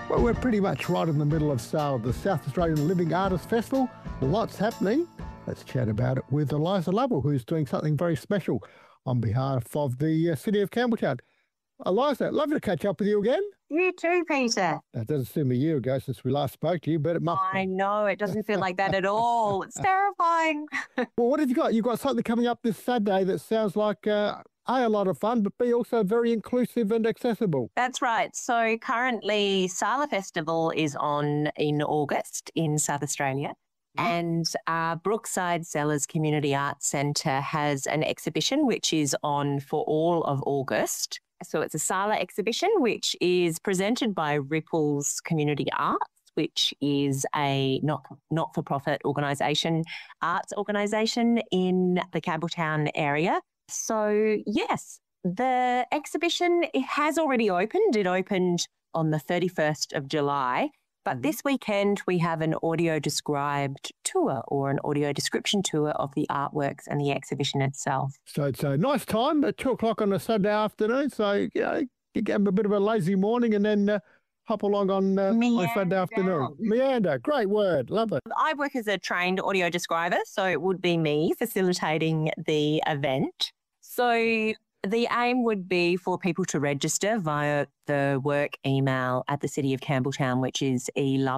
Well, we're pretty much right in the middle of SAL, the South Australian Living Artists Festival. Lots happening. Let's chat about it with Eliza Lovell, who's doing something very special on behalf of the city of Campbelltown. Eliza, lovely to catch up with you again. You too, Peter. That doesn't seem a year ago since we last spoke to you, but it must be. I know, it doesn't feel like that at all. It's terrifying. Well, what have you got? You've got something coming up this Saturday that sounds like A, a lot of fun, but B, also very inclusive and accessible. That's right. So currently, Sala Festival is on in August in South Australia. And Brookside Sellers Community Arts Centre has an exhibition which is on for all of August. So it's a Sala exhibition which is presented by Ripples Community Arts, which is a not-for-profit organisation, arts organisation in the Campbelltown area. So yes, the exhibition has already opened. It opened on the 31st of July. But this weekend, we have an audio-described tour or an audio description tour of the artworks and the exhibition itself. So it's a nice time at 2 o'clock on a Saturday afternoon. So, you know, you can have a bit of a lazy morning and then hop along on Saturday afternoon. Meander, great word. Love it. I work as a trained audio describer, so it would be me facilitating the event. So the aim would be for people to register via the work email at the City of Campbelltown, which is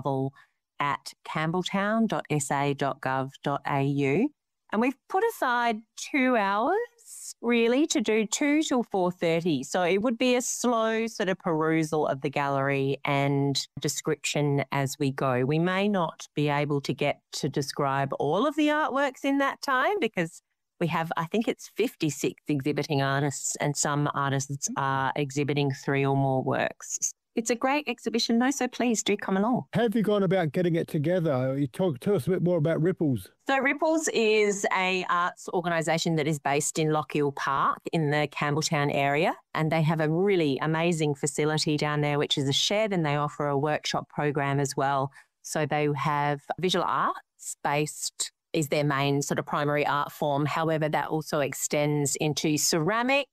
elovell@campbelltown.sa.gov.au. And we've put aside 2 hours really to do 2 till 4:30. So it would be a slow sort of perusal of the gallery and description as we go. We may not be able to get to describe all of the artworks in that time because we have, I think it's 56 exhibiting artists and some artists are exhibiting 3 or more works. It's a great exhibition though, so please do come along. How have you gone about getting it together? Tell us a bit more about Ripples. So Ripples is a arts organisation that is based in Lochiel Park in the Campbelltown area, and they have a really amazing facility down there, which is a shed, and they offer a workshop program as well. So they have visual arts based is their main sort of primary art form. However, that also extends into ceramics,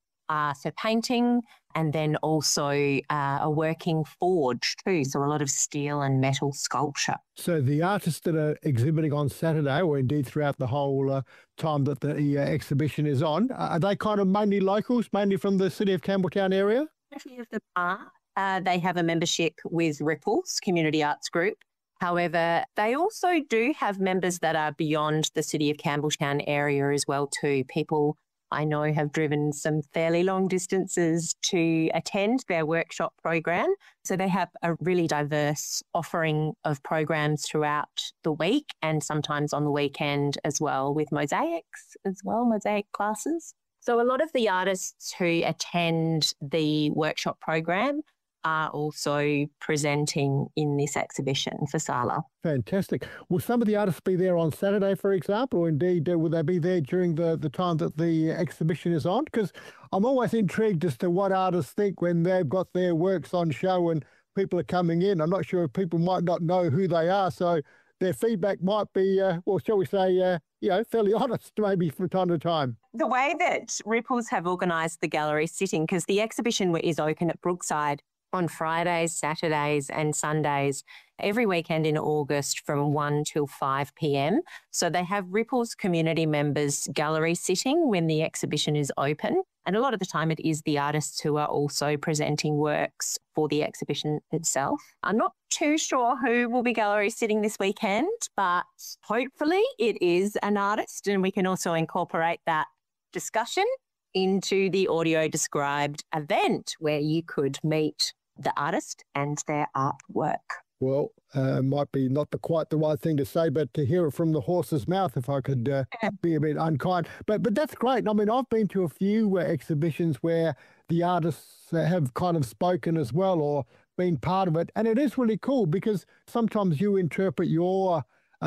so painting, and then also a working forge too. So a lot of steel and metal sculpture. So the artists that are exhibiting on Saturday, or indeed throughout the whole time that the exhibition is on, are they kind of mainly locals, mainly from the City of Campbelltown area? Many of them are. They have a membership with Ripples Community Arts Group. However, they also do have members that are beyond the City of Campbelltown area as well too. People I know have driven some fairly long distances to attend their workshop program. So they have a really diverse offering of programs throughout the week and sometimes on the weekend as well, with mosaics as well, mosaic classes. So a lot of the artists who attend the workshop program are also presenting in this exhibition for Sala. Fantastic. Will some of the artists be there on Saturday, for example, or indeed will they be there during the time that the exhibition is on? Because I'm always intrigued as to what artists think when they've got their works on show and people are coming in. I'm not sure if people might not know who they are, so their feedback might be, well, shall we say, fairly honest maybe from time to time. The way that Ripples have organised the gallery sitting, because the exhibition is open at Brookside on Fridays, Saturdays and Sundays, every weekend in August from 1 till 5 p.m. So they have Ripples community members gallery sitting when the exhibition is open. And a lot of the time it is the artists who are also presenting works for the exhibition itself. I'm not too sure who will be gallery sitting this weekend, but hopefully it is an artist, and we can also incorporate that discussion into the audio described event where you could meet the artist and their artwork. Well, might be not quite the right thing to say, but to hear it from the horse's mouth, if I could be a bit unkind. But that's great. I mean, I've been to a few exhibitions where the artists have kind of spoken as well or been part of it. And it is really cool because sometimes you interpret your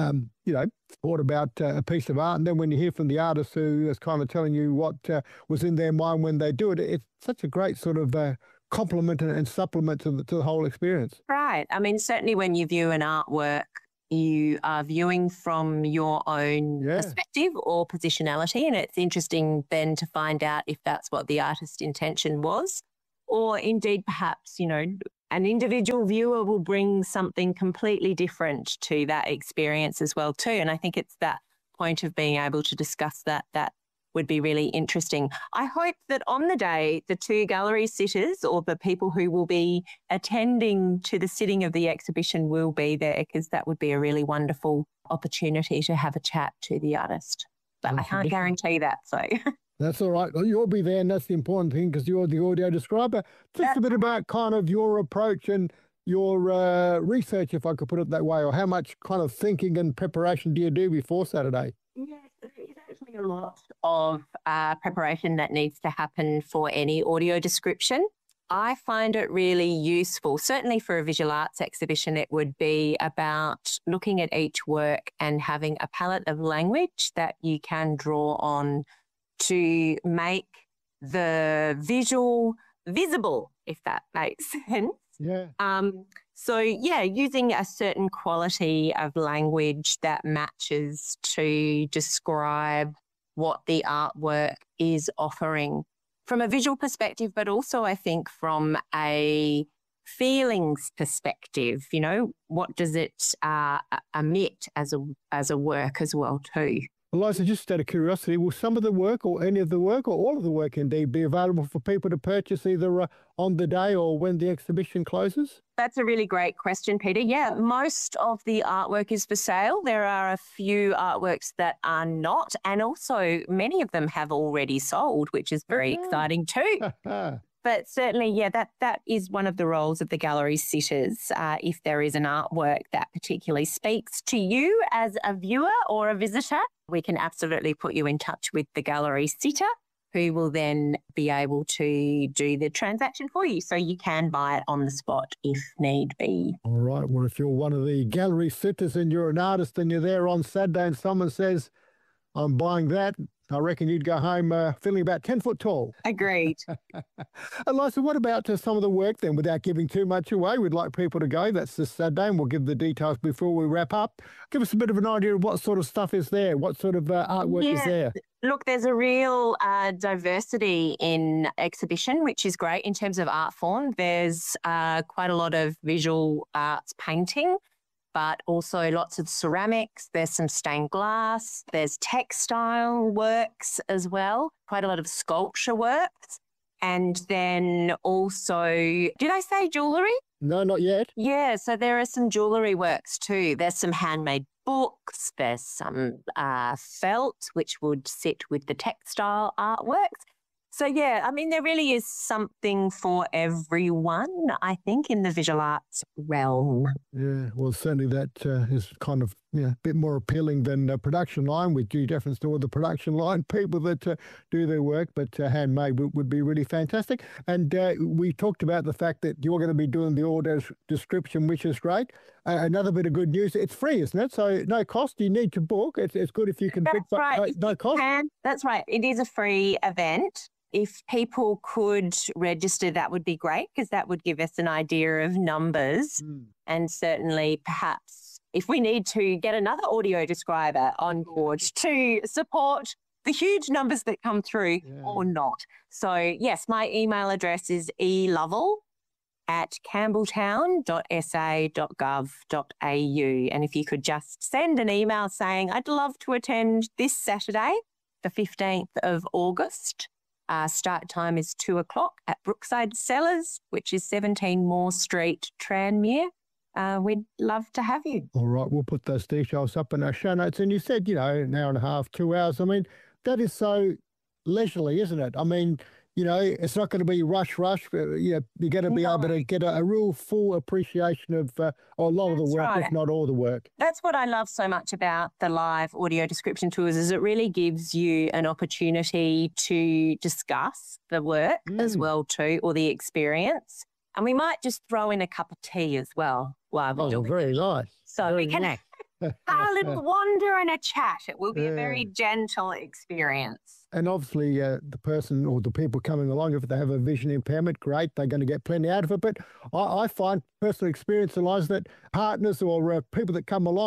thought about a piece of art, and then when you hear from the artist who is kind of telling you what was in their mind when they do it, it's such a great sort of complement and supplement to the whole experience. Right. I mean, certainly when you view an artwork, you are viewing from your own perspective or positionality, and it's interesting then to find out if that's what the artist's intention was, or indeed perhaps, an individual viewer will bring something completely different to that experience as well too. And I think it's that point of being able to discuss that would be really interesting. I hope that on the day, the two gallery sitters or the people who will be attending to the sitting of the exhibition will be there, because that would be a really wonderful opportunity to have a chat to the artist. But I can't guarantee that, so... That's all right. Well, you'll be there, and that's the important thing because you're the audio describer. Just a bit about kind of your approach and your research, if I could put it that way, or how much kind of thinking and preparation do you do before Saturday? Yes, there is actually a lot of preparation that needs to happen for any audio description. I find it really useful. Certainly for a visual arts exhibition, it would be about looking at each work and having a palette of language that you can draw on to make the visual visible, if that makes sense. Yeah. So, using a certain quality of language that matches to describe what the artwork is offering from a visual perspective, but also I think from a feelings perspective. You know, what does it emit as a work as well too? Eliza, just out of curiosity, will some of the work or any of the work or all of the work indeed be available for people to purchase either on the day or when the exhibition closes? That's a really great question, Peter. Yeah, most of the artwork is for sale. There are a few artworks that are not, and also many of them have already sold, which is very exciting too. But certainly, that is one of the roles of the gallery sitters. If there is an artwork that particularly speaks to you as a viewer or a visitor, we can absolutely put you in touch with the gallery sitter, who will then be able to do the transaction for you. So you can buy it on the spot if need be. All right. Well, if you're one of the gallery sitters and you're an artist and you're there on Saturday and someone says, I'm buying that, I reckon you'd go home feeling about 10 foot tall. Agreed. Eliza, what about some of the work then, without giving too much away? We'd like people to go. That's this Saturday, and we'll give the details before we wrap up. Give us a bit of an idea of what sort of stuff is there. What sort of artwork is there? Look, there's a real diversity in exhibition, which is great in terms of art form. There's quite a lot of visual arts painting, but also lots of ceramics. There's some stained glass. There's textile works as well, quite a lot of sculpture works. And then also, did I say jewellery? No, not yet. Yeah, so there are some jewellery works too. There's some handmade books. There's some felt, which would sit with the textile artworks. So, there really is something for everyone, I think, in the visual arts realm. Yeah, well, certainly that is kind of a bit more appealing than the production line, with due deference to all the production line people that do their work, but handmade would be really fantastic. And we talked about the fact that you're going to be doing the audio description, which is great. Another bit of good news, it's free, isn't it? So no cost, you need to book. It's good if you can pick, right. No cost. That's right. It is a free event. If people could register, that would be great, because that would give us an idea of numbers. And certainly perhaps if we need to get another audio describer on board to support the huge numbers that come through or not. So yes, my email address is elovell@campbelltown.sa.gov.au. And if you could just send an email saying, I'd love to attend this Saturday, the 15th of August. Start time is 2:00 at Brookside Cellars, which is 17 Moore Street, Tranmere. We'd love to have you. All right, we'll put those details up in our show notes. And you said, an hour and a half, 2 hours. I mean, that is so leisurely, isn't it? I mean, it's not going to be rush. But, you're going to be able to get a real full appreciation of a lot of the work, if not all the work. That's what I love so much about the live audio description tours, is it really gives you an opportunity to discuss the work as well too, or the experience. And we might just throw in a cup of tea as well. Very nice. So we can have a little wander and a chat. It will be a very gentle experience. And obviously the person or the people coming along, if they have a vision impairment, great, they're going to get plenty out of it. But I find personal experience, Eliza, that partners or people that come along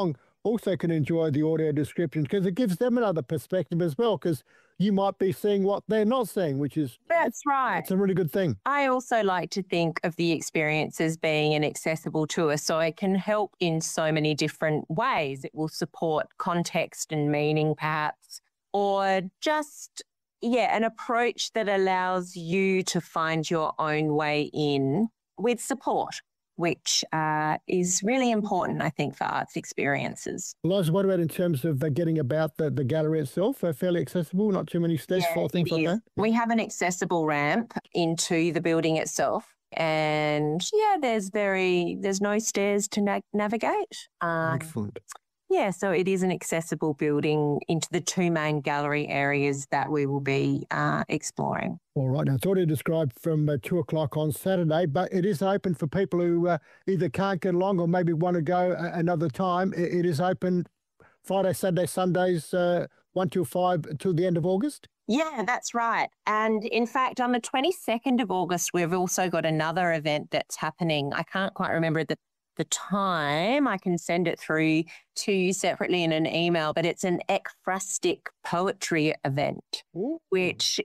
also can enjoy the audio description because it gives them another perspective as well, because you might be seeing what they're not seeing, which is That's right. it's a really good thing. I also like to think of the experience as being an accessible tour, so it can help in so many different ways. It will support context and meaning, perhaps, or just, an approach that allows you to find your own way in with support, which is really important, I think, for arts experiences. Liza, what about in terms of getting about the gallery itself? Fairly accessible, not too many steps for things like that? We have an accessible ramp into the building itself. And there's no stairs to navigate. Excellent. Yeah, so it is an accessible building into the two main gallery areas that we will be exploring. All right. Now, it's already described from 2 o'clock on Saturday, but it is open for people who either can't get along or maybe want to go another time. It is open Friday, Saturday, Sundays, 1 till 5 till the end of August? Yeah, that's right. And in fact, on the 22nd of August, we've also got another event that's happening. I can't quite remember the time. I can send it through to you separately in an email, but it's an ekphrastic poetry event, which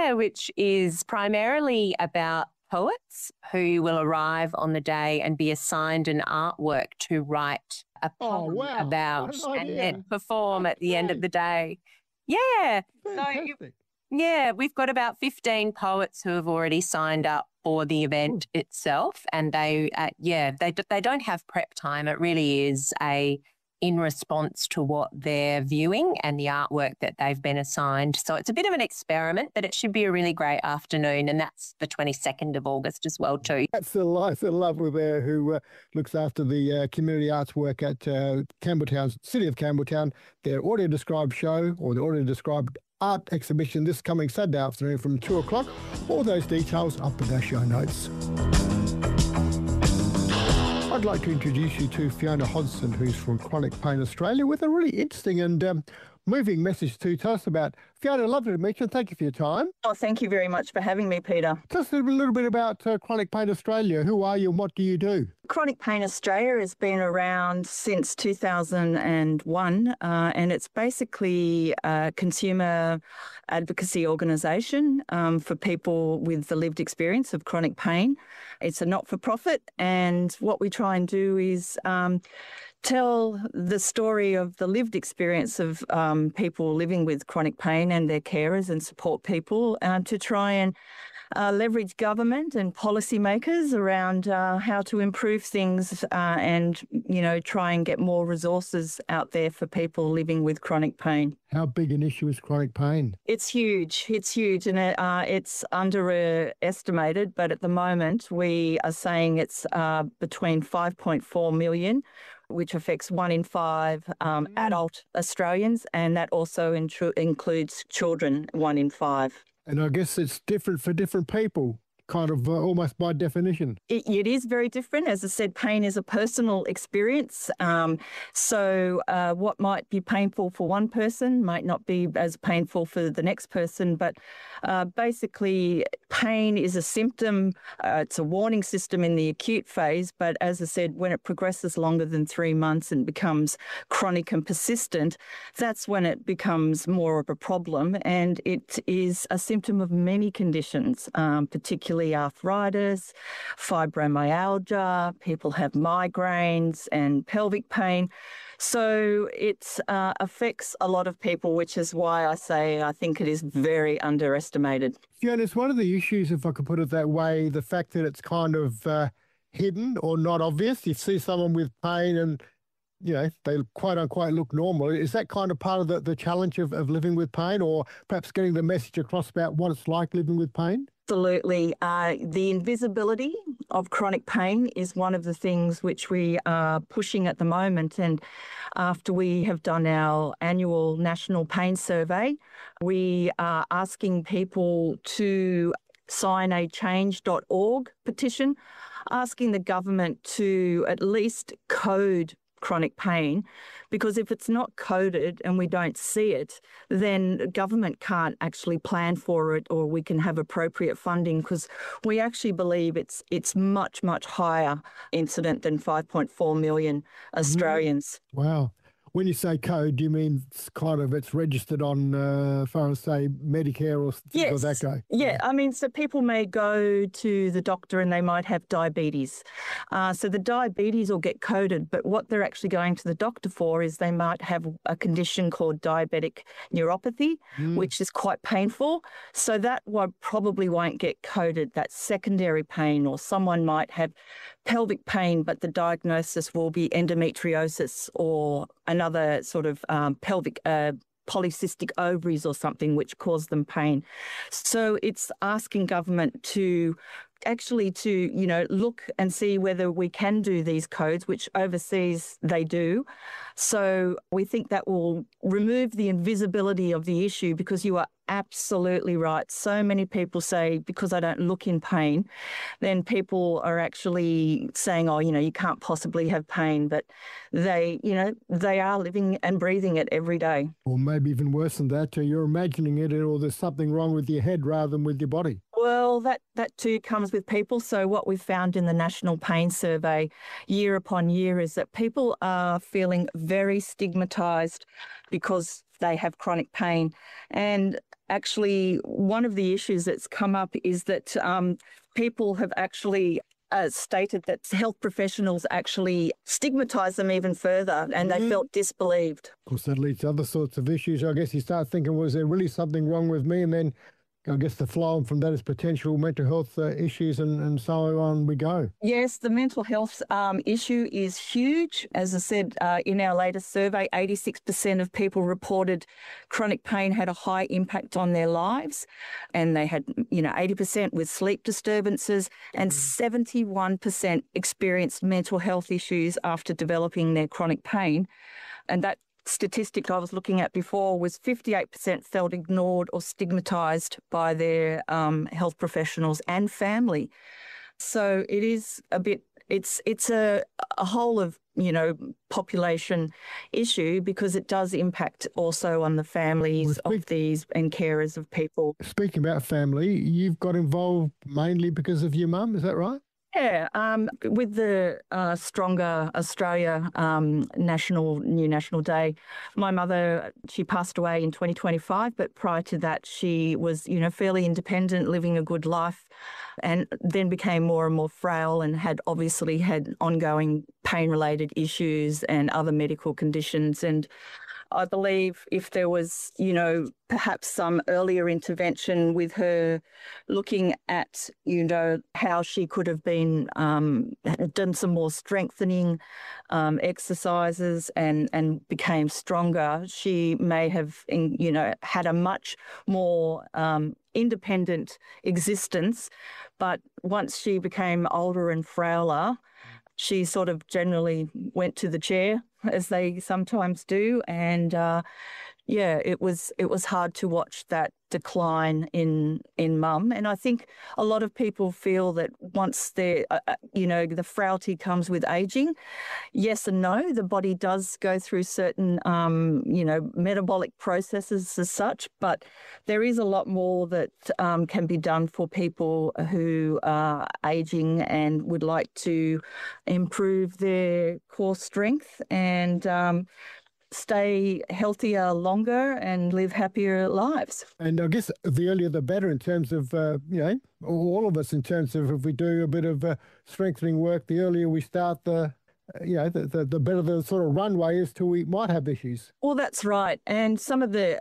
is primarily about poets who will arrive on the day and be assigned an artwork to write a poem about and then perform at the end of the day. Yeah. Fantastic. So, we've got about 15 poets who have already signed up for the event itself, and they don't have prep time. It really is in response to what they're viewing and the artwork that they've been assigned. So it's a bit of an experiment, but it should be a really great afternoon, and that's the 22nd of August as well too. That's Liza Lovell there, who looks after the community arts work at Campbelltown, City of Campbelltown. Their audio described show, or the audio described art exhibition, this coming Saturday afternoon from 2 o'clock. All those details up in our show notes. I'd like to introduce you to Fiona Hodgson, who's from Chronic Pain Australia, with a really interesting and moving message to tell us about. Fiona, lovely to meet you, and thank you for your time. Oh, thank you very much for having me, Peter. Tell us a little bit about Chronic Pain Australia. Who are you and what do you do? Chronic Pain Australia has been around since 2001, and it's basically a consumer advocacy organisation for people with the lived experience of chronic pain. It's a not-for-profit, and what we try and do is tell the story of the lived experience of people living with chronic pain and their carers, and support people to try and leverage government and policymakers around how to improve things and, try and get more resources out there for people living with chronic pain. How big an issue is chronic pain? It's huge. It's huge, and it's underestimated, but at the moment we are saying it's between 5.4 million, which affects 1 in 5 adult Australians, and that also includes children, 1 in 5. And I guess it's different for different people, kind of almost by definition. It is very different. As I said, pain is a personal experience. So what might be painful for one person might not be as painful for the next person. But basically, pain is a symptom. It's a warning system in the acute phase. But as I said, when it progresses longer than 3 months and becomes chronic and persistent, that's when it becomes more of a problem. And it is a symptom of many conditions, particularly arthritis, fibromyalgia, people have migraines and pelvic pain. So it affects a lot of people, which is why I think it is very underestimated. Fiona, it's one of the issues, if I could put it that way, the fact that it's kind of hidden or not obvious. You see someone with pain and, they quote unquote look normal. Is that kind of part of the challenge of living with pain, or perhaps getting the message across about what it's like living with pain? Absolutely. The invisibility of chronic pain is one of the things which we are pushing at the moment. And after we have done our annual National Pain Survey, we are asking people to sign a change.org petition, asking the government to at least code chronic pain, because if it's not coded and we don't see it, then government can't actually plan for it, or we can have appropriate funding, because we actually believe it's much, much higher incident than 5.4 million Australians. Wow. when you say code, do you mean it's registered on, as far as say Medicare or things like that go? Yeah, I mean, so people may go to the doctor and they might have diabetes. So the diabetes will get coded, but what they're actually going to the doctor for is they might have a condition called diabetic neuropathy, which is quite painful. So that one probably won't get coded. That's secondary pain, or someone might have pelvic pain, but the diagnosis will be endometriosis or another sort of pelvic polycystic ovaries or something which cause them pain. So it's asking government to look and see whether we can do these codes, which overseas they do. So we think that will remove the invisibility of the issue, because you are absolutely right. So many people say, because I don't look in pain, then people are actually saying, oh, you can't possibly have pain, but they are living and breathing it every day. Or maybe even worse than that, you're imagining it, or there's something wrong with your head rather than with your body. Well, that too comes with people. So what we've found in the National Pain Survey year upon year is that people are feeling very stigmatised because they have chronic pain. And actually, one of the issues that's come up is that people have actually stated that health professionals actually stigmatise them even further, and they felt disbelieved. Of course, that leads to other sorts of issues. I guess you start thinking, was there really something wrong with me? And then I guess the flow from that is potential mental health issues, and so on we go. Yes, the mental health issue is huge. As I said, in our latest survey, 86% of people reported chronic pain had a high impact on their lives, and they had, 80% with sleep disturbances, and 71% experienced mental health issues after developing their chronic pain. And that statistic I was looking at before was 58% felt ignored or stigmatised by their health professionals and family. So it is it's a whole of, population issue, because it does impact also on the families of these and carers of people. Speaking about family, you've got involved mainly because of your mum, is that right? Yeah, with the Stronger Australia New National Day, my mother, she passed away in 2025, but prior to that she was, fairly independent, living a good life, and then became more and more frail and had obviously had ongoing pain-related issues and other medical conditions. And I believe if there was, perhaps some earlier intervention with her, looking at, how she could have been done some more strengthening exercises and became stronger, she may have, had a much more independent existence. But once she became older and frailer, she sort of generally went to the chair, as they sometimes do. And it was hard to watch that decline in mum. And I think a lot of people feel that once they're, the frailty comes with aging. Yes and no. The body does go through certain, metabolic processes as such, but there is a lot more that can be done for people who are aging and would like to improve their core strength and stay healthier longer and live happier lives. And I guess the earlier the better, in terms of, all of us, in terms of if we do a bit of strengthening work, the earlier we start, the better the sort of runway is till we might have issues. Well, that's right. And some of the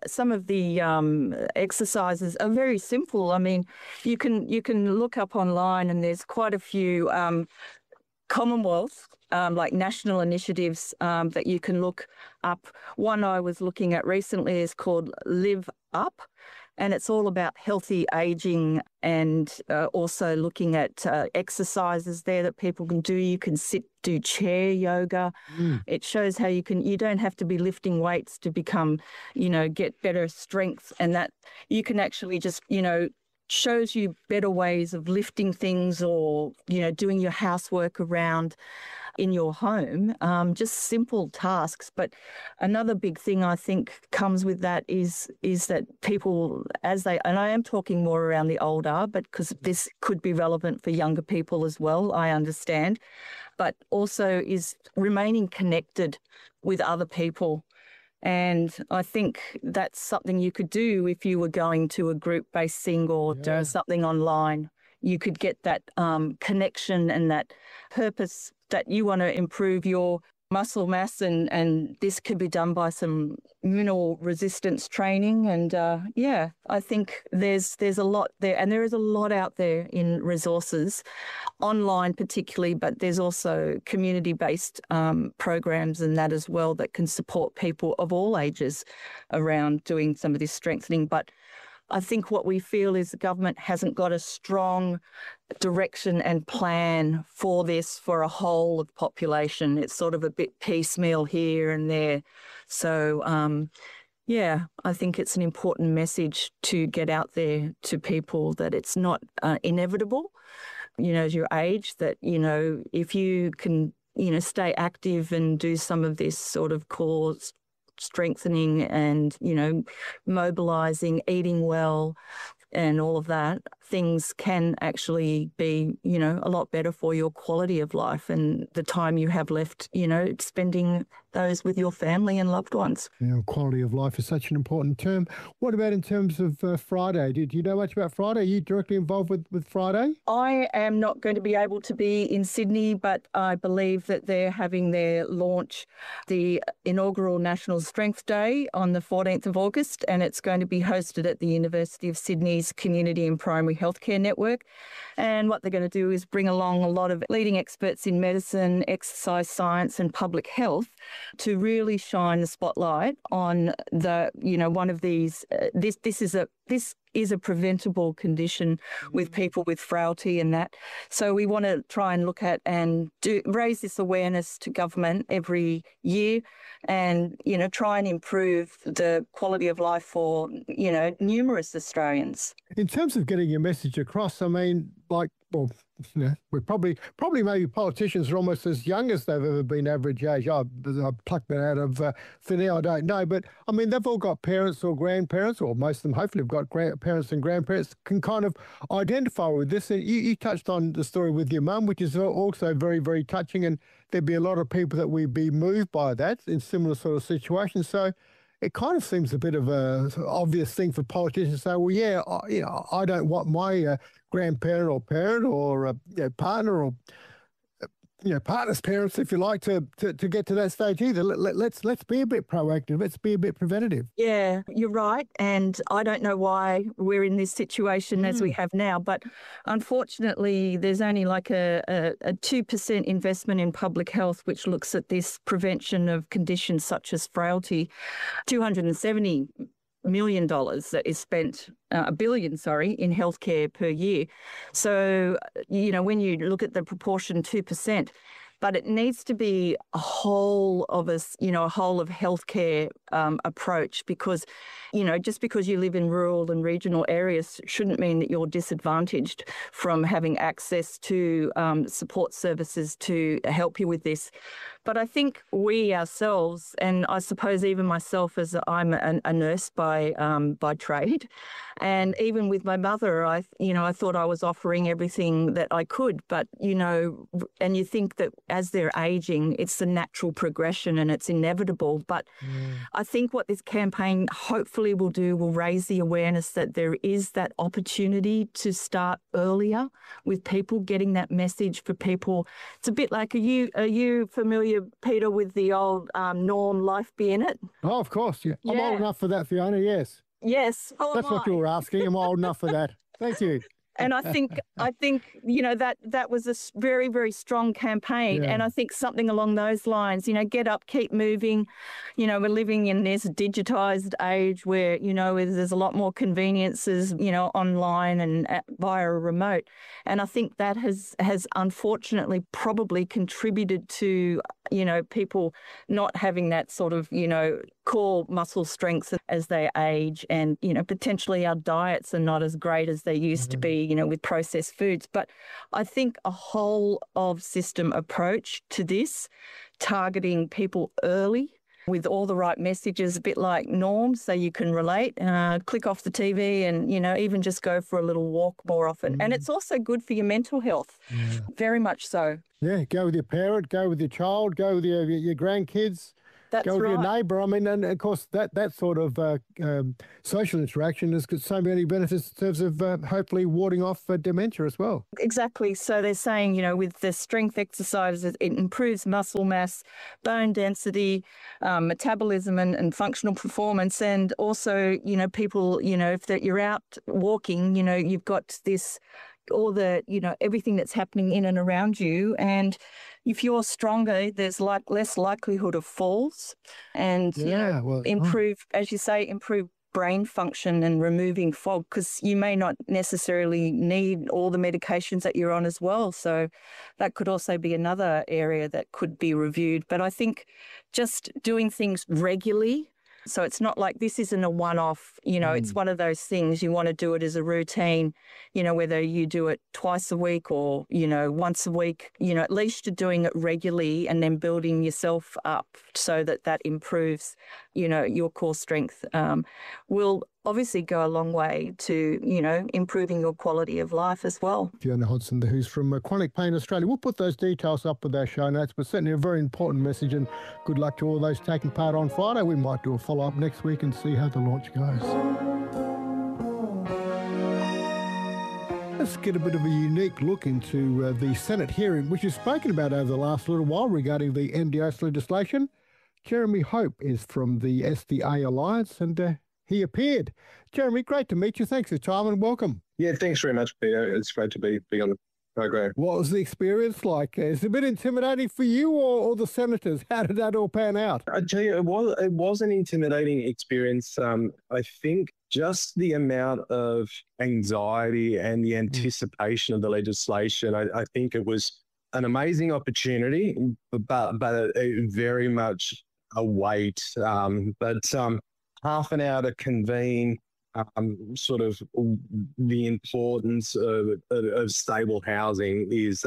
exercises are very simple. I mean, you can look up online, and there's quite a few Commonwealth, like national initiatives that you can look up. One I was looking at recently is called Live Up, and it's all about healthy aging, and also looking at exercises there that people can do. You can do chair yoga. It shows how you don't have to be lifting weights to become, get better strength, and that you can actually just, shows you better ways of lifting things, or, doing your housework around in your home, just simple tasks. But another big thing I think comes with that is that people, and I am talking more around the older, but because this could be relevant for younger people as well, I understand, but also is remaining connected with other people. And I think that's something you could do if you were going to a group-based thing or do something online. You could get that connection and that purpose that you want to improve your muscle mass, and this could be done by some mineral resistance training. And I think there's a lot there, and there is a lot out there in resources, online particularly, but there's also community-based programs and that as well that can support people of all ages around doing some of this strengthening. But I think what we feel is the government hasn't got a strong direction and plan for this for a whole of the population. It's sort of a bit piecemeal here and there. So, I think it's an important message to get out there to people that it's not inevitable, as you age, that, if you can, stay active and do some of this sort of core strengthening and, mobilising, eating well and all of that, things can actually be, a lot better for your quality of life and the time you have left, spending those with your family and loved ones. Quality of life is such an important term. What about in terms of Friday? Do you know much about Friday? Are you directly involved with Friday? I am not going to be able to be in Sydney, but I believe that they're having their launch, the inaugural National Strength Day on the 14th of August, and it's going to be hosted at the University of Sydney's Community and Primary Healthcare Network. And what they're going to do is bring along a lot of leading experts in medicine, exercise science and public health to really shine the spotlight on the, one of these, this is a preventable condition with people with frailty and that. So we want to try and look at and raise this awareness to government every year and, try and improve the quality of life for, numerous Australians. In terms of getting your message across, I mean, we're probably maybe politicians are almost as young as they've ever been average age. I plucked that out of thin air, I don't know. But, I mean, they've all got parents or grandparents, or most of them hopefully have got parents and grandparents can kind of identify with this. And you touched on the story with your mum, which is also very, very touching. And there'd be a lot of people that would be moved by that in similar sort of situations. So it kind of seems a bit of a obvious thing for politicians to say, well, I don't want my grandparent or parent or partner or partner's parents, if you like, to get to that stage either. Let's be a bit proactive. Let's be a bit preventative. Yeah, you're right. And I don't know why we're in this situation as we have now, but unfortunately, there's only like a 2% investment in public health, which looks at this prevention of conditions such as frailty. $270 million that is spent, $1 billion, in healthcare per year. So, when you look at the proportion, 2%, but it needs to be a whole of a whole of healthcare approach, because, just because you live in rural and regional areas shouldn't mean that you're disadvantaged from having access to support services to help you with this. But I think we ourselves, and I suppose even myself, as I'm a nurse by trade, and even with my mother, I thought I was offering everything that I could. But and you think that as they're aging, it's the natural progression and it's inevitable. But I think what this campaign hopefully will raise the awareness that there is that opportunity to start earlier with people, getting that message for people. It's a bit like, are you familiar, Peter, with the old Norm Life Be In It? Oh, of course, yeah. I'm old enough for that, Fiona, yes. Yes. That's what you were asking. I'm old enough for that. Thank you. And I think that was a very, very strong campaign. Yeah. And I think something along those lines, get up, keep moving. We're living in this digitized age where, there's a lot more conveniences, online and via a remote. And I think that has unfortunately probably contributed to, people not having that sort of, core muscle strength as they age, and, potentially our diets are not as great as they used to be, with processed foods. But I think a whole of system approach to this, targeting people early with all the right messages, a bit like Norm, so you can relate. Click off the TV and, even just go for a little walk more often. And it's also good for your mental health, very much so. Yeah, go with your parent, go with your child, go with your grandkids. That's go with right. your neighbour. I mean, and of course, that sort of social interaction has got so many benefits in terms of hopefully warding off dementia as well. Exactly. So they're saying, with the strength exercises, it improves muscle mass, bone density, metabolism and functional performance. And also, people, if you're out walking, you've got this all the, everything that's happening in and around you. And if you're stronger, there's less likelihood of falls and, improve, as you say, improve brain function and removing fog, because you may not necessarily need all the medications that you're on as well. So that could also be another area that could be reviewed. But I think just doing things regularly, so it's not like this isn't a one-off, it's one of those things you want to do it as a routine, whether you do it twice a week or, once a week, at least you're doing it regularly and then building yourself up so that improves, your core strength will obviously go a long way to, improving your quality of life as well. Fiona Hodson, who's from Chronic Pain Australia. We'll put those details up with our show notes, but certainly a very important message, and good luck to all those taking part on Friday. We might do a follow-up next week and see how the launch goes. Let's get a bit of a unique look into the Senate hearing, which is spoken about over the last little while regarding the NDIS legislation. Jeremy Hope is from the SDA Alliance, and he appeared. Jeremy, great to meet you. Thanks for your time and welcome. Yeah, thanks very much, Peter. It's great to be on the program. What was the experience like? Is it a bit intimidating for you or the senators? How did that all pan out? I tell you, it was an intimidating experience. I think just the amount of anxiety and the anticipation of the legislation, I think it was an amazing opportunity, but very much a wait. Half an hour to convene sort of the importance of stable housing is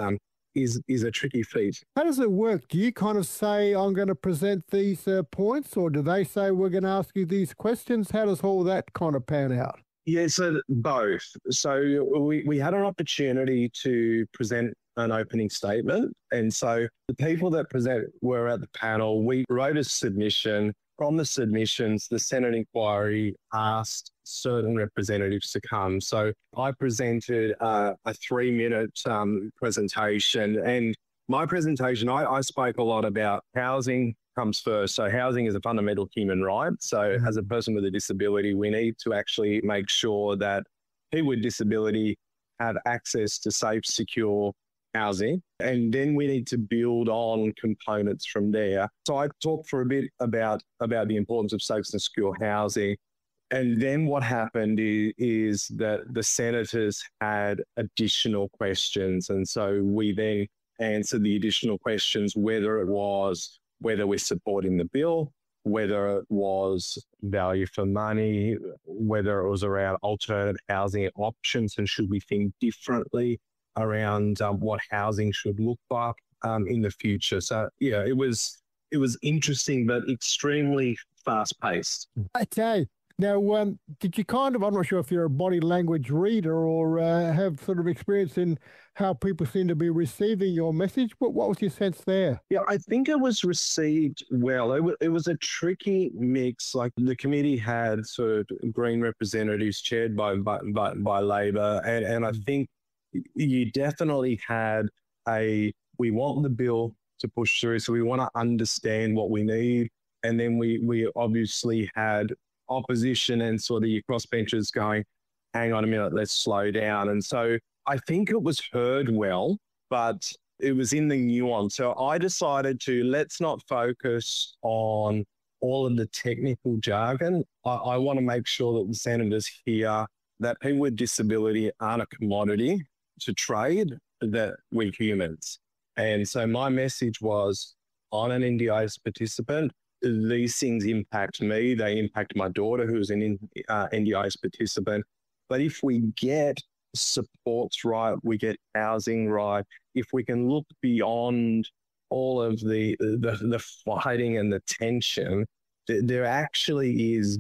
a tricky feat. How does it work? Do you kind of say, I'm going to present these points, or do they say, we're going to ask you these questions? How does all that kind of pan out? Yeah, so both. So we had an opportunity to present an opening statement. And so the people that were at the panel, we wrote a submission. From the submissions, the Senate inquiry asked certain representatives to come. So I presented a 3-minute presentation, and my presentation, I spoke a lot about housing comes first. So housing is a fundamental human right. So as a person with a disability, we need to actually make sure that people with disability have access to safe, secure housing, and then we need to build on components from there. So I talked for a bit about the importance of safe and secure housing, and then what happened is that the senators had additional questions, and so we then answered the additional questions, whether we're supporting the bill, whether it was value for money, whether it was around alternate housing options, and should we think differently around what housing should look like in the future. So yeah, it was interesting, but extremely fast paced. Okay. Now, did you I'm not sure if you're a body language reader or have sort of experience in how people seem to be receiving your message? What was your sense there? Yeah, I think it was received well. It was a tricky mix. Like the committee had sort of Green representatives chaired by Labor, and I think you definitely had we want the bill to push through, so we want to understand what we need. And then we obviously had opposition and sort of your crossbenchers going, hang on a minute, let's slow down. And so I think it was heard well, but it was in the nuance. So I decided let's not focus on all of the technical jargon. I want to make sure that the senators hear that people with disability aren't a commodity to trade, that we're humans. And so my message was, I'm an NDIS participant. These things impact me. They impact my daughter, who's an NDIS participant. But if we get supports right, we get housing right, if we can look beyond all of the fighting and the tension, there actually is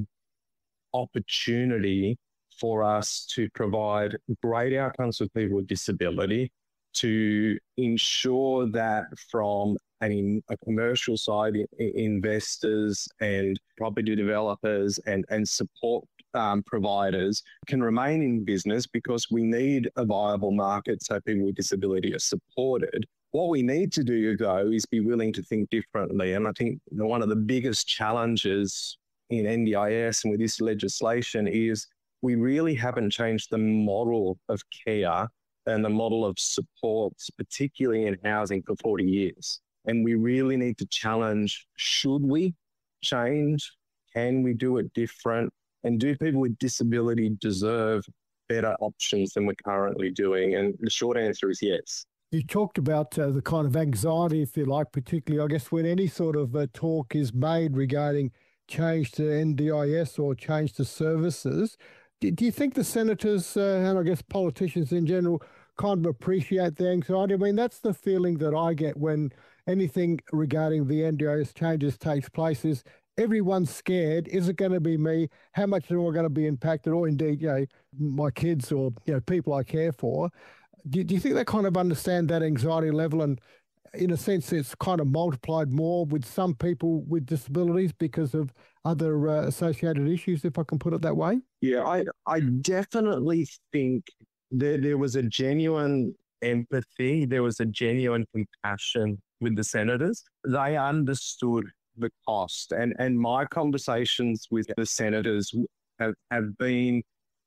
opportunity for us to provide great outcomes for people with disability, to ensure that from a commercial side, investors and property developers and support providers can remain in business, because we need a viable market so people with disability are supported. What we need to do, though, is be willing to think differently. And I think one of the biggest challenges in NDIS and with this legislation is we really haven't changed the model of care and the model of supports, particularly in housing, for 40 years. And we really need to challenge, should we change? Can we do it different? And do people with disability deserve better options than we're currently doing? And the short answer is yes. You talked about the kind of anxiety, if you like, particularly, I guess, when any sort of talk is made regarding change to NDIS or change to services. Do you think the senators and I guess politicians in general kind of appreciate the anxiety? I mean, that's the feeling that I get when anything regarding the NDIS changes takes place, is everyone's scared. Is it going to be me? How much am I going to be impacted? Or indeed, my kids or, people I care for. Do you think they kind of understand that anxiety level? And in a sense, it's kind of multiplied more with some people with disabilities because of other associated issues, if I can put it that way? Yeah, I definitely think there was a genuine empathy. There was a genuine compassion with the senators. They understood the cost. And my conversations with the senators have been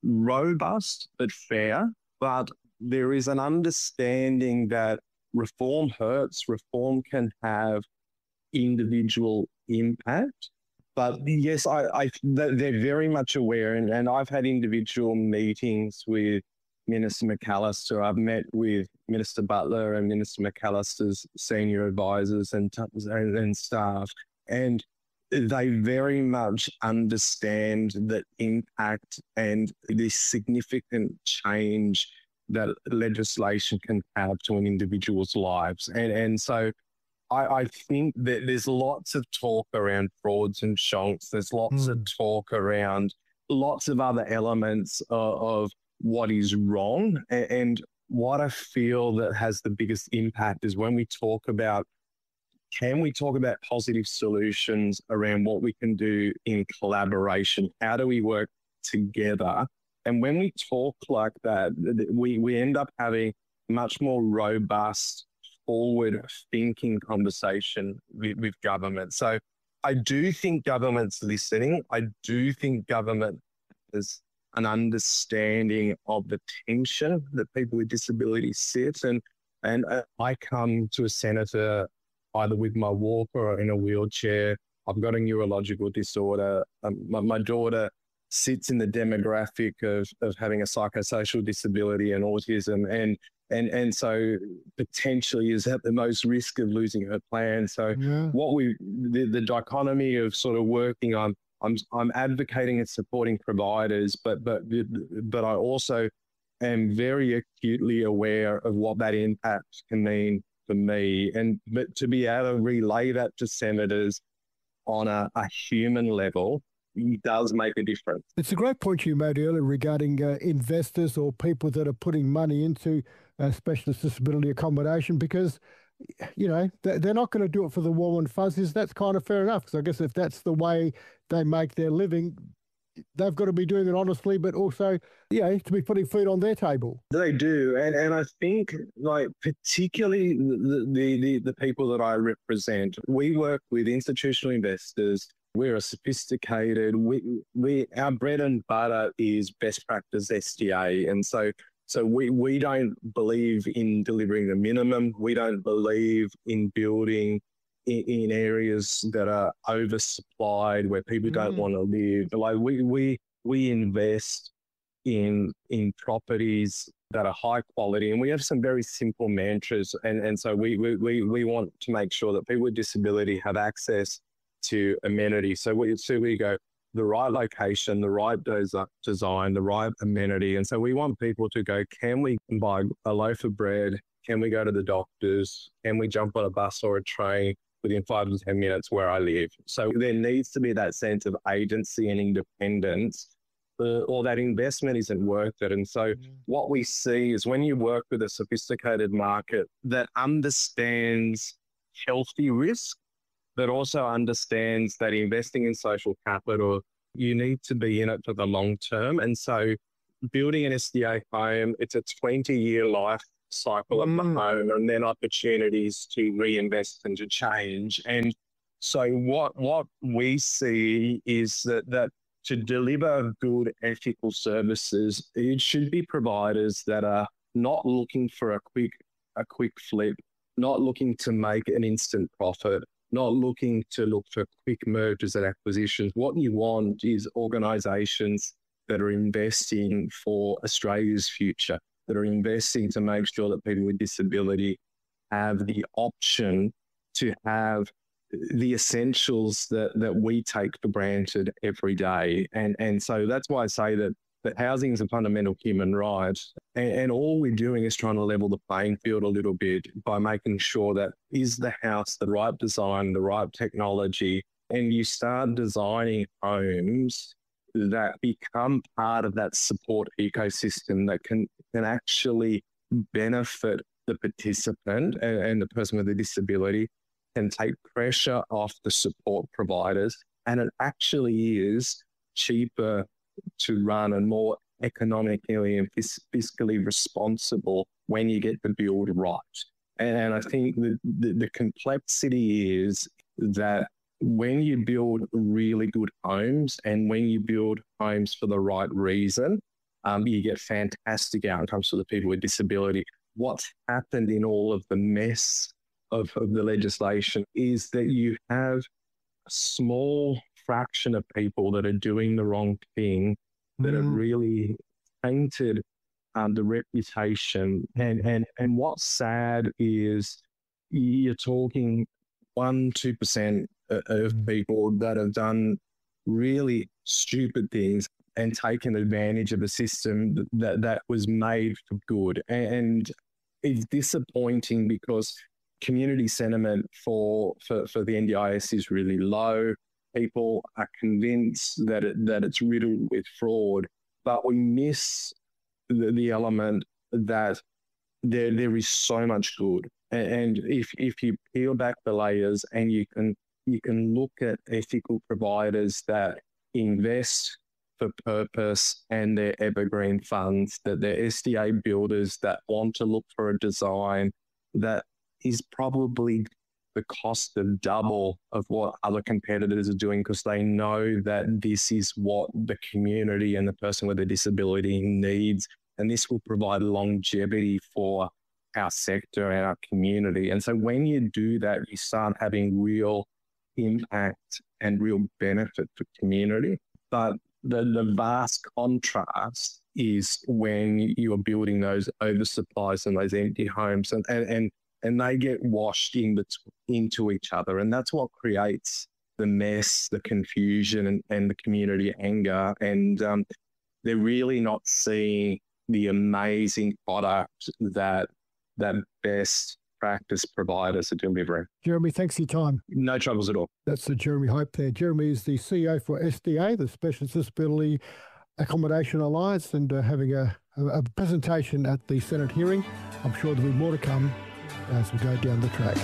robust but fair. But there is an understanding that reform hurts, reform can have individual impact. But yes, they're very much aware, and I've had individual meetings with Minister McAllister. I've met with Minister Butler and Minister McAllister's senior advisors and staff, and they very much understand the impact and the significant change that legislation can have to an individual's lives. And so I think that there's lots of talk around frauds and shonks. There's lots of talk around lots of other elements of what is wrong. And what I feel that has the biggest impact is when we talk about, can we talk about positive solutions around what we can do in collaboration? How do we work together? And when we talk like that, we end up having much more robust, forward-thinking conversation with government. So I do think government's listening. I do think government has an understanding of the tension that people with disabilities sit. And I come to a senator either with my walker or in a wheelchair. I've got a neurological disorder. My daughter sits in the demographic of having a psychosocial disability and autism, and so potentially is at the most risk of losing her plan. So the dichotomy of sort of working on, I'm advocating and supporting providers, but I also am very acutely aware of what that impact can mean for me, but to be able to relay that to senators on a human level, it does make a difference. It's a great point you made earlier regarding investors or people that are putting money into specialist disability accommodation, because, they're not going to do it for the warm and fuzzies. That's kind of fair enough, because I guess if that's the way they make their living, they've got to be doing it honestly, but also, to be putting food on their table. They do. And I think, particularly the people that I represent, we work with institutional investors. We're a sophisticated, our bread and butter is best practice SDA. And so we don't believe in delivering the minimum. We don't believe in building in areas that are oversupplied, where people don't want to live. Like we invest in properties that are high quality, and we have some very simple mantras. And so we want to make sure that people with disability have access to amenities. So we go the right location, the right design, the right amenity. And so we want people to go, can we buy a loaf of bread Can we go to the doctors? Can we jump on a bus or a train within 5 to 10 minutes where I live? So there needs to be that sense of agency and independence, or that investment isn't worth it. And so what we see is when you work with a sophisticated market that understands healthy risk, but also understands that investing in social capital, you need to be in it for the long term. And so building an SDA home, it's a 20-year life cycle of the home, and then opportunities to reinvest and to change. And so what we see is that to deliver good ethical services, it should be providers that are not looking for a quick flip, not looking to make an instant profit, not looking to look for quick mergers and acquisitions. What you want is organisations that are investing for Australia's future, that are investing to make sure that people with disability have the option to have the essentials that we take for granted every day. And so that's why I say that housing is a fundamental human right. And all we're doing is trying to level the playing field a little bit by making sure that is the house the right design, the right technology, and you start designing homes that become part of that support ecosystem that can actually benefit the participant and the person with a disability, and take pressure off the support providers. And it actually is cheaper to run and more economically and fiscally responsible when you get the build right. And I think the complexity is that when you build really good homes and when you build homes for the right reason, you get fantastic outcomes for the people with disability. What's happened in all of the mess of the legislation is that you have a small fraction of people that are doing the wrong thing that have really tainted the reputation. And what's sad is you're talking 1-2% of people that have done really stupid things and taken advantage of a system that was made for good. And it's disappointing because community sentiment for the NDIS is really low. People are convinced that it's riddled with fraud, but we miss the element that there is so much good. And if you peel back the layers and you can look at ethical providers that invest for purpose and their evergreen funds, that they're SDA builders that want to look for a design that is probably the cost of double of what other competitors are doing, because they know that this is what the community and the person with a disability needs. And this will provide longevity for our sector and our community. And so when you do that, you start having real impact and real benefit for community. But the vast contrast is when you are building those oversupplies and those empty homes, and they get washed into each other. And that's what creates the mess, the confusion, and the community anger. And they're really not seeing the amazing product that best practice providers are delivering. Jeremy, thanks for your time. No troubles at all. That's the Jeremy Hope there. Jeremy is the CEO for SDA, the Specialist Disability Accommodation Alliance, and having a presentation at the Senate hearing. I'm sure there'll be more to come as we go down the track.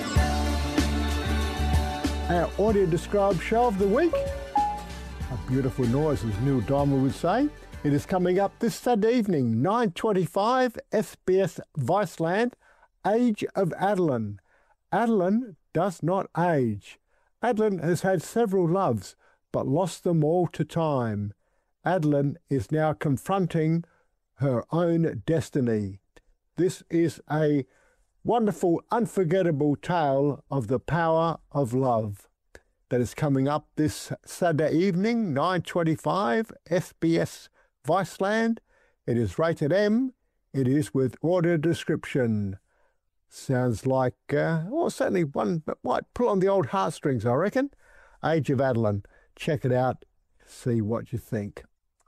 Our audio described show of the week. A beautiful noise, as Neil Diamond would say. It is coming up this Saturday evening, 9:25, SBS Viceland, Age of Adeline. Adeline does not age. Adeline has had several loves, but lost them all to time. Adeline is now confronting her own destiny. This is a wonderful, unforgettable tale of the power of love that is coming up this Saturday evening, 9:25, SBS Viceland. It is rated M. It is with audio description. Sounds like, certainly one that might pull on the old heartstrings, I reckon. Age of Adeline. Check it out. See what you think.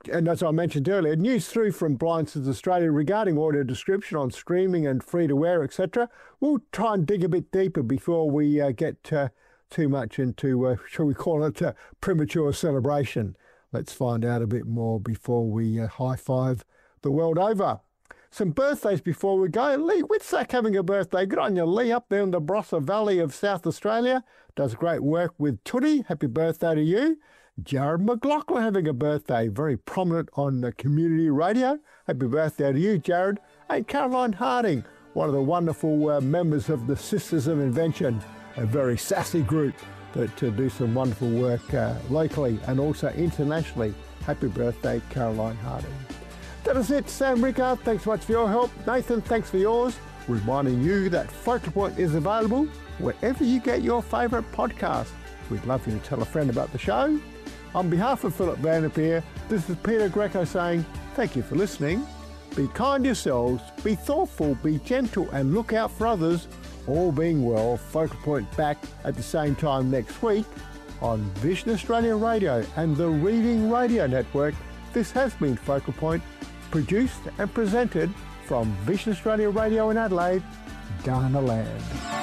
And as I mentioned earlier, news through from Blind Citizens Australia regarding audio description on streaming and free-to-air, etc. We'll try and dig a bit deeper before we get too much into, shall we call it, premature celebration. Let's find out a bit more before we high-five the world over. Some birthdays before we go. Lee Whitsack having a birthday. Good on you, Lee, up there in the Barossa Valley of South Australia. Does great work with Tootie. Happy birthday to you. Jared McLaughlin having a birthday. Very prominent on the community radio. Happy birthday to you, Jared. And Caroline Harding, one of the wonderful members of the Sisters of Invention, a very sassy group that do some wonderful work locally and also internationally. Happy birthday, Caroline Harding. That is it. Sam Rickard, thanks so much for your help. Nathan, thanks for yours. Reminding you that Focal Point is available wherever you get your favourite podcast. We'd love you to tell a friend about the show. On behalf of Philip Vanderpeer, this is Peter Greco saying thank you for listening. Be kind to yourselves, be thoughtful, be gentle and look out for others. All being well, Focal Point back at the same time next week on Vision Australia Radio and the Reading Radio Network. This has been Focal Point, produced and presented from Vision Australia Radio in Adelaide, Dana Land.